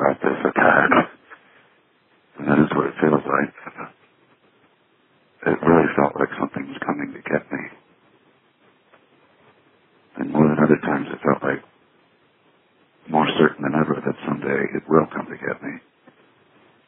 about this attack. And that is what it feels like. It really felt like something was coming to get me. And more than other times, it felt like more certain than ever that someday it will come to get me.